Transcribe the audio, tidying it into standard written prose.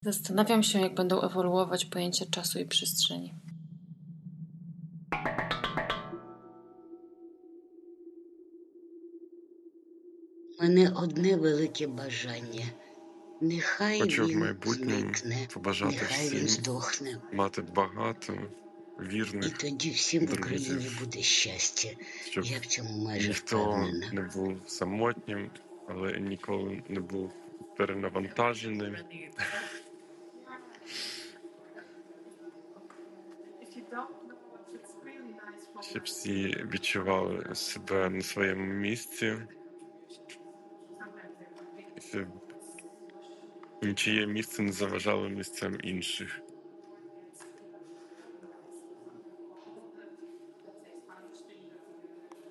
Zastanawiam się, jak będą ewoluować pojęcia czasu i przestrzeni. У мене одне велике бажання. Нехай Хочу в він майбутньому зникне, побажати нехай він всім здохне. мати багато І вірних тоді всім в Україні друзів, буде щастя. щоб Я в цьому майже ніхто впевнена. не був самотнім, але ніколи не був перенавантаженим. Щоб всі відчували себе на своєму місці, щоб нічиє місце не заважало місцям інших.